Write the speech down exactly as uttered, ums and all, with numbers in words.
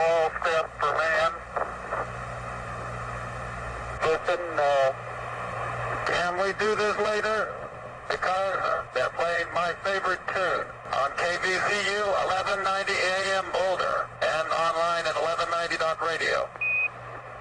small step for man. Listen, uh, can we do this later? Because they're playing my favorite tune on K B C U eleven